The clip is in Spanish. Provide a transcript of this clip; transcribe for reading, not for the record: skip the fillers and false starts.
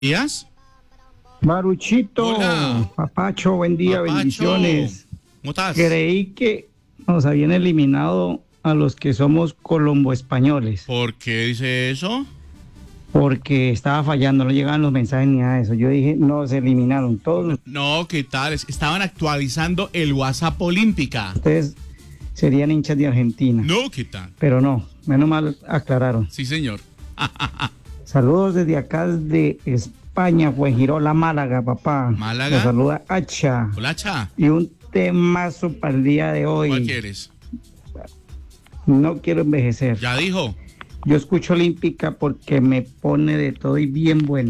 días. Maruchito, Hola. Papacho, buen día, Papacho, bendiciones. ¿cómo estás? Creí que nos habían eliminado a los que somos colombo españoles, ¿Por qué dice eso? porque estaba fallando, no llegaban los mensajes ni nada de eso. Yo dije, nos eliminaron todos. No, ¿qué tal? Estaban actualizando el WhatsApp Olímpica. Ustedes serían hinchas de Argentina, No, ¿qué tal? pero no, menos mal aclararon. Sí, señor. Saludos desde acá de España, Fuengirola, Málaga, papá. Málaga. Los saluda Hacha. Hola, Cha. Y un temazo para el día de ¿Cuál hoy. quieres? No quiero envejecer. Ya dijo. Yo escucho Olímpica porque me pone de todo y bien bueno.